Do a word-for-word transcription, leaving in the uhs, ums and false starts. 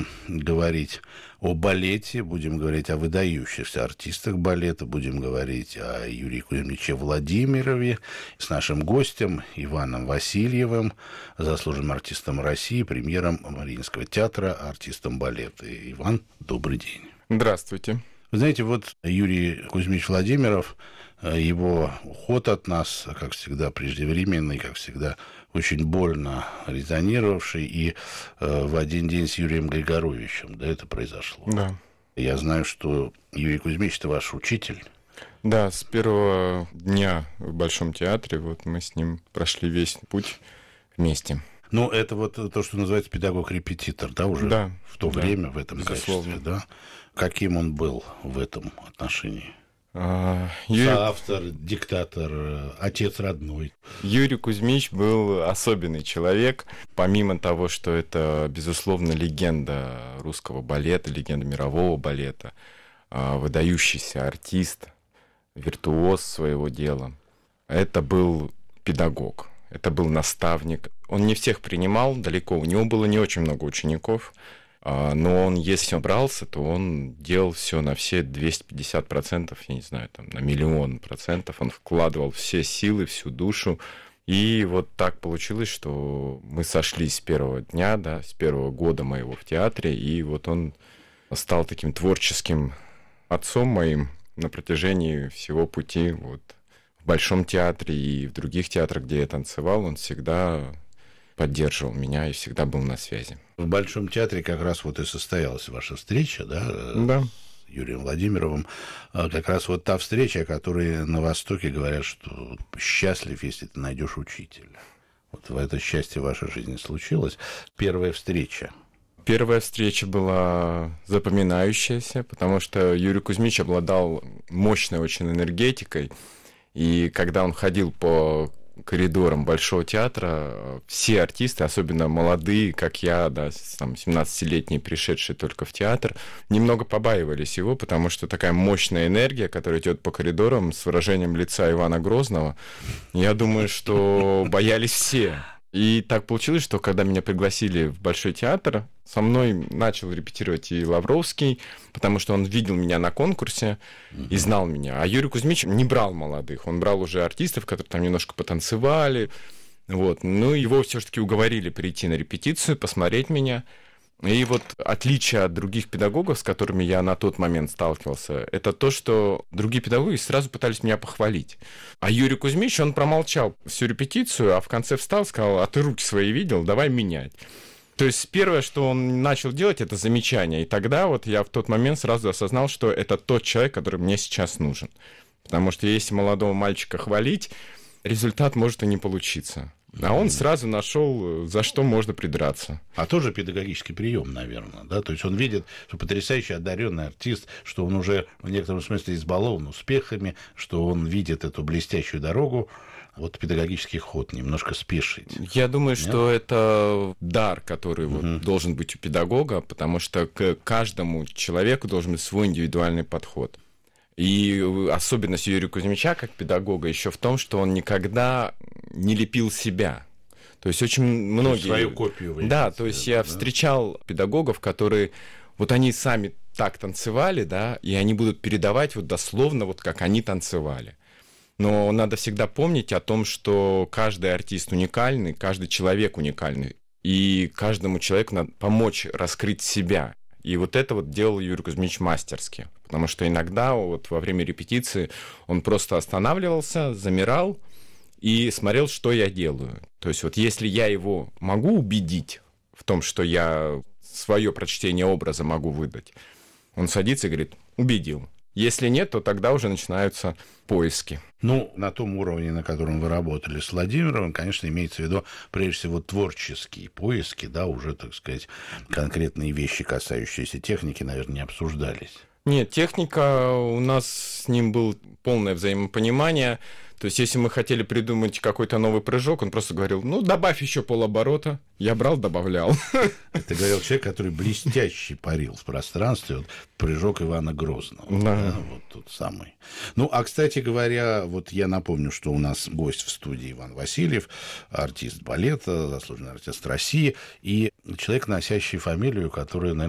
будем говорить о балете, будем говорить о выдающихся артистах балета, будем говорить о Юрии Кузьмиче Владимирове с нашим гостем Иваном Васильевым, заслуженным артистом России, премьером Мариинского театра, артистом балета. Иван, добрый день. Здравствуйте. Вы знаете, вот Юрий Кузьмич Владимиров, его уход от нас, как всегда, преждевременный, как всегда, очень больно резонировавший, и э, в один день с Юрием Григоровичем, да, это произошло. Да. Я знаю, что Юрий Кузьмич — это ваш учитель. Да, с первого дня в Большом театре вот мы с ним прошли весь путь вместе. Ну, это вот то, что называется педагог-репетитор, да, уже да, в то да, время, в этом безусловно. качестве, да? Каким он был в этом отношении? А, Юрий... Соавтор, диктатор, отец родной. Юрий Кузьмич был особенный человек. Помимо того, что это, безусловно, легенда русского балета, легенда мирового балета, выдающийся артист, виртуоз своего дела, это был педагог, это был наставник. Он не всех принимал далеко, у него было не очень много учеников, но он, если он брался, то он делал все на все двести пятьдесят процентов, я не знаю, там, на миллион процентов. Он вкладывал все силы, всю душу. И вот так получилось, что мы сошлись с первого дня, да, с первого года моего в театре, и вот он стал таким творческим отцом моим на протяжении всего пути. Вот. В Большом театре и в других театрах, где я танцевал, он всегда поддерживал меня и всегда был на связи. В Большом театре как раз вот и состоялась ваша встреча, да, да. с Юрием Владимировым. Как раз вот та встреча, о которой на Востоке говорят, что счастлив, если ты найдешь учителя. Вот в это счастье в вашей жизни случилось. Первая встреча. Первая встреча была запоминающаяся, потому что Юрий Кузьмич обладал мощной очень энергетикой. И когда он ходил по коридорам Большого театра, все артисты, особенно молодые, как я, да, там, семнадцатилетние, пришедшие только в театр, немного побаивались его, потому что такая мощная энергия, которая идет по коридорам с выражением лица Ивана Грозного, я думаю, что боялись все. И так получилось, что когда меня пригласили в Большой театр, со мной начал репетировать и Лавровский, потому что он видел меня на конкурсе и знал меня. А Юрий Кузьмич не брал молодых, он брал уже артистов, которые там немножко потанцевали. Вот. Ну, его все-таки уговорили прийти на репетицию, посмотреть меня. И вот отличие от других педагогов, с которыми я на тот момент сталкивался, это то, что другие педагоги сразу пытались меня похвалить. А Юрий Кузьмич, он промолчал всю репетицию, а в конце встал, сказал: а ты руки свои видел, давай менять. То есть первое, что он начал делать, это замечание. И тогда вот я в тот момент сразу осознал, что это тот человек, который мне сейчас нужен. Потому что если молодого мальчика хвалить, результат может и не получиться. А он сразу нашел, за что можно придраться. А тоже педагогический прием, наверное, да? То есть он видит, что потрясающий одаренный артист, что он уже в некотором смысле избалован успехами, что он видит эту блестящую дорогу. Вот педагогический ход, немножко спешить. Я думаю, Нет? что это дар, который угу. вот должен быть у педагога, потому что к каждому человеку должен быть свой индивидуальный подход. И особенность Юрия Кузьмича как педагога еще в том, что он никогда не лепил себя. То есть очень многие... Свою копию. Да, то есть я да? встречал педагогов, которые... Вот они сами так танцевали, да, и они будут передавать вот дословно, вот как они танцевали. Но надо всегда помнить о том, что каждый артист уникальный, каждый человек уникальный. И каждому человеку надо помочь раскрыть себя. И вот это вот делал Юрий Кузьмич мастерски. Потому что иногда вот во время репетиции он просто останавливался, замирал и смотрел, что я делаю. То есть вот если я его могу убедить в том, что я свое прочтение образа могу выдать, он садится и говорит: убедил. Если нет, то тогда уже начинаются поиски. Ну, на том уровне, на котором вы работали с Владимировым, конечно, имеется в виду, прежде всего, творческие поиски, да, уже, так сказать, конкретные вещи, касающиеся техники, наверное, не обсуждались. Нет, техника, у нас с ним было полное взаимопонимание. То есть, если мы хотели придумать какой-то новый прыжок, он просто говорил: ну, добавь еще полоборота. Я брал, добавлял. Это говорил человек, который блестяще парил в пространстве. Вот прыжок Ивана Грозного. Да. Да, вот тот самый. Ну, а, кстати говоря, вот я напомню, что у нас гость в студии Иван Васильев, артист балета, заслуженный артист России, и человек, носящий фамилию, которая, наверное,